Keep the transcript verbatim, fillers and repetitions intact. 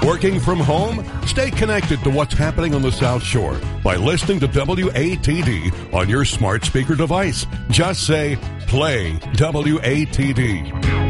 Working from home? Stay connected to what's happening on the South Shore by listening to W A T D on your smart speaker device. Just say, play W A T D.